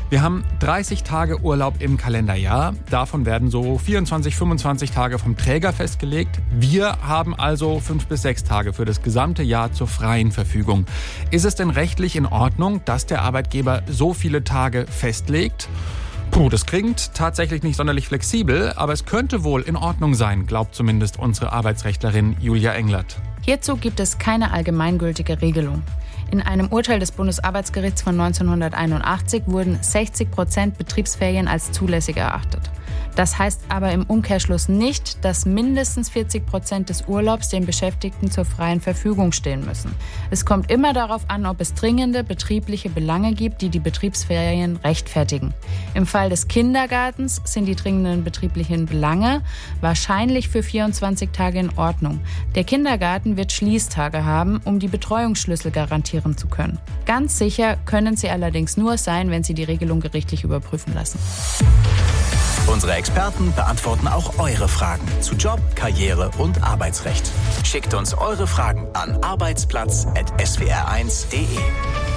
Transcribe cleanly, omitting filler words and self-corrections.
Wir haben 30 Tage Urlaub im Kalenderjahr. Davon werden so 24, 25 Tage vom Träger festgelegt. Wir haben also 5 bis 6 Tage für das gesamte Jahr zur freien Verfügung. Ist es denn rechtlich in Ordnung, dass der Arbeitgeber so viele Tage festlegt? Das klingt tatsächlich nicht sonderlich flexibel, aber es könnte wohl in Ordnung sein, glaubt zumindest unsere Arbeitsrechtlerin Julia Englert. Hierzu gibt es keine allgemeingültige Regelung. In einem Urteil des Bundesarbeitsgerichts von 1981 wurden 60% Betriebsferien als zulässig erachtet. Das heißt aber im Umkehrschluss nicht, dass mindestens 40% des Urlaubs den Beschäftigten zur freien Verfügung stehen müssen. Es kommt immer darauf an, ob es dringende betriebliche Belange gibt, die die Betriebsferien rechtfertigen. Im Fall des Kindergartens sind die dringenden betrieblichen Belange wahrscheinlich für 24 Tage in Ordnung. Der Kindergarten wird Schließtage haben, um die Betreuungsschlüssel garantieren zu können. Ganz sicher können sie allerdings nur sein, wenn sie die Regelung gerichtlich überprüfen lassen. Unsere Experten beantworten auch eure Fragen zu Job, Karriere und Arbeitsrecht. Schickt uns eure Fragen an arbeitsplatz@swr1.de.